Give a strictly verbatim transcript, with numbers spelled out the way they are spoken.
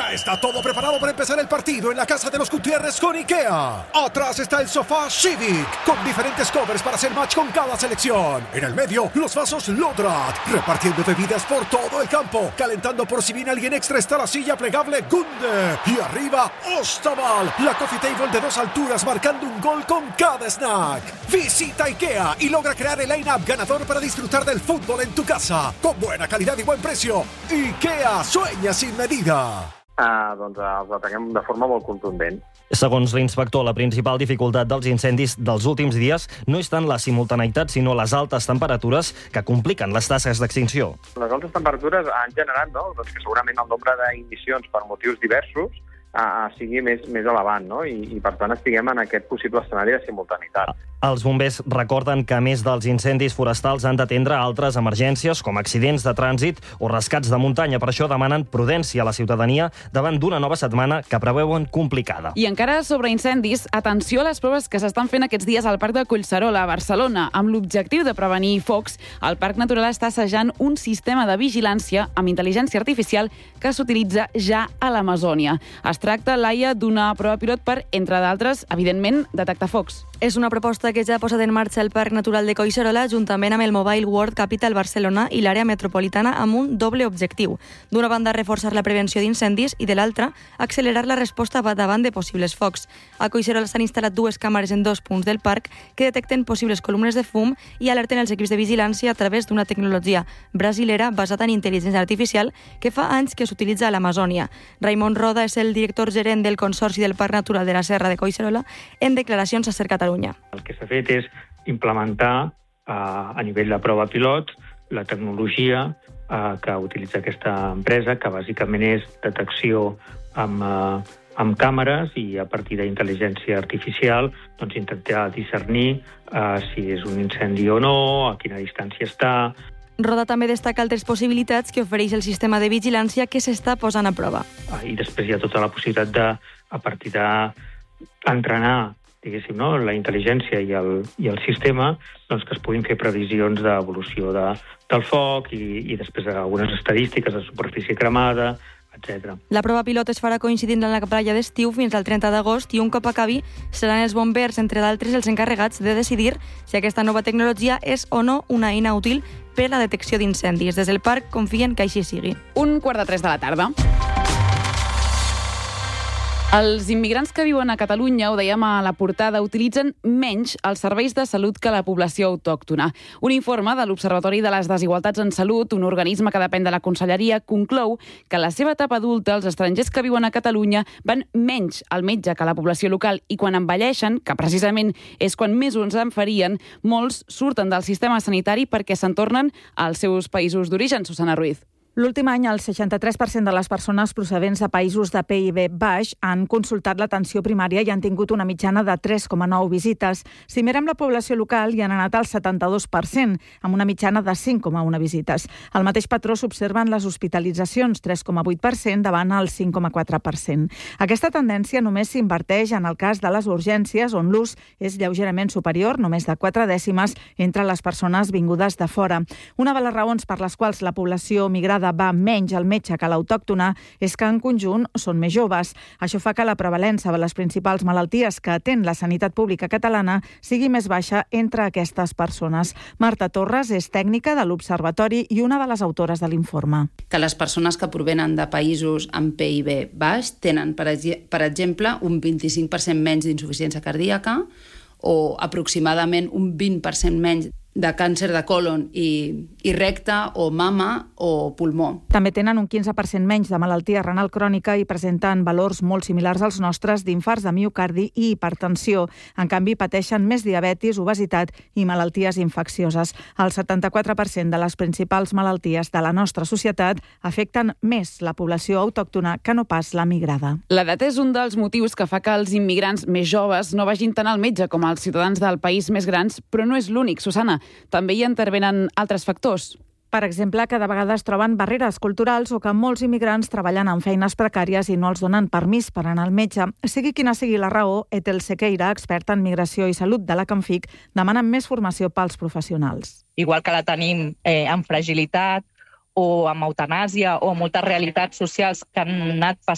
Ya está todo preparado para empezar el partido en la casa de los Gutiérrez con IKEA. Atrás está el sofá Civic, con diferentes covers para hacer match con cada selección. En el medio, los vasos Lodrat, repartiendo bebidas por todo el campo. Calentando por si viene alguien extra está la silla plegable Gunde. Y arriba, Ostaval, la coffee table de dos alturas marcando un gol con cada snack. Visita IKEA y logra crear el line-up ganador para disfrutar del fútbol en tu casa. Con buena calidad y buen precio. IKEA, sueña sin medida. Uh, doncs els ataquem de forma molt contundent. Segons l'inspector, la principal dificultat dels incendis dels últims dies no és tant la simultaneïtat, sinó les altes temperatures que compliquen les tasques d'extinció. Les altes temperatures han generat, no?, doncs que segurament el nombre d'ignicions per motius diversos uh, sigui més, més elevat, no? I, i per tant estiguem en aquest possible escenari de simultaneïtat. Els bombers recorden que, a més dels incendis forestals, han d'atendre altres emergències, com accidents de trànsit o rescats de muntanya. Per això demanen prudència a la ciutadania davant d'una nova setmana que preveuen complicada. I encara sobre incendis, atenció a les proves que s'estan fent aquests dies al Parc de Collserola, a Barcelona. Amb l'objectiu de prevenir focs, el Parc Natural està assajant un sistema de vigilància amb intel·ligència artificial que s'utilitza ja a l'Amazònia. Es tracta, Laia, d'una prova pilot per, entre d'altres, evidentment, detectar focs. És una proposta que ja ha posat en marxa el Parc Natural de Collserola juntament amb el Mobile World Capital Barcelona i l'àrea metropolitana amb un doble objectiu. D'una banda, reforçar la prevenció d'incendis i de l'altra, accelerar la resposta davant de possibles focs. A Collserola s'han instal·lat dues càmeres en dos punts del parc que detecten possibles columnes de fum i alerten els equips de vigilància a través d'una tecnologia brasilera basada en intel·ligència artificial que fa anys que s'utilitza a l'Amazònia. Raimon Roda és el director gerent del Consorci del Parc Natural de la Serra de Collserola en declaracions a Ser Catalunya. El que s'ha fet és implementar eh, a nivell de prova pilot la tecnologia eh, que utilitza aquesta empresa, que bàsicament és detecció amb, eh, amb càmeres i a partir d'intel·ligència artificial doncs, intentar discernir eh, si és un incendi o no, a quina distància està. Roda també destaca altres possibilitats que ofereix el sistema de vigilància que s'està posant a prova. I després hi ha tota la possibilitat de, a partir d'entrenar diguéssim, no? la intel·ligència i el, i el sistema, doncs que es puguin fer previsions d'evolució de, del foc i, i després algunes estadístiques de superfície cremada, etcètera. La prova pilot es farà coincidint en la playa d'estiu fins al trenta d'agost i un cop acabi seran els bombers, entre d'altres, els encarregats de decidir si aquesta nova tecnologia és o no una eina útil per a la detecció d'incendis. Des del parc confien que així sigui. Un quart de tres de la tarda. Els immigrants que viuen a Catalunya, ho dèiem a la portada, utilitzen menys els serveis de salut que la població autòctona. Un informe de l'Observatori de les Desigualtats en Salut, un organisme que depèn de la Conselleria, conclou que a la seva etapa adulta els estrangers que viuen a Catalunya van menys al metge que la població local i quan envelleixen, que precisament és quan més uns en farien, molts surten del sistema sanitari perquè se'n tornen als seus països d'origen. Susana Ruiz. L'últim any, el seixanta-tres per cent de les persones procedents de països de P I B baix han consultat l'atenció primària i han tingut una mitjana de tres coma nou visites. Si mirem la població local, hi han anat al setanta-dos per cent, amb una mitjana de cinc coma un visites. El mateix patró s'observa en les hospitalitzacions, tres coma vuit per cent davant el cinc coma quatre per cent. Aquesta tendència només s'inverteix en el cas de les urgències, on l'ús és lleugerament superior, només de quatre dècimes, entre les persones vingudes de fora. Una de les raons per les quals la població migrada va menys al metge que l'autòctona és que en conjunt són més joves. Això fa que la prevalença de les principals malalties que atén la sanitat pública catalana sigui més baixa entre aquestes persones. Marta Torres és tècnica de l'Observatori i una de les autores de l'informe. Que les persones que provenen de països amb P I B baix tenen, per, per exemple, un vint-i-cinc per cent menys d'insuficiència cardíaca o aproximadament un vint per cent menys de càncer de còlon i, i recte o mama o pulmó. També tenen un quinze per cent menys de malaltia renal crònica i presenten valors molt similars als nostres d'infarts de miocardi i hipertensió. En canvi, pateixen més diabetis, obesitat i malalties infeccioses. El setanta-quatre per cent de les principals malalties de la nostra societat afecten més la població autòctona que no pas la migrada. L'edat és un dels motius que fa que els immigrants més joves no vagin tant al metge com els ciutadans del país més grans, però no és l'únic, Susana. També hi intervenen altres factors. Per exemple, que de vegades troben barreres culturals o que molts immigrants treballen en feines precàries i no els donen permís per anar al metge. Sigui quina sigui la raó, Etel Sequeira, experta en migració i salut de la Camfic, demana més formació pels professionals. Igual que la tenim eh, en fragilitat o amb eutanàsia o amb moltes realitats socials que han anat passant